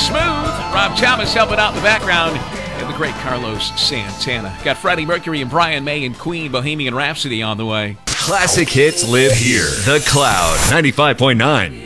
Smooth. Rob Thomas helping out in the background. And the great Carlos Santana. Got Freddie Mercury and Brian May and Queen Bohemian Rhapsody on the way. Classic hits live here. The Cloud 95.9.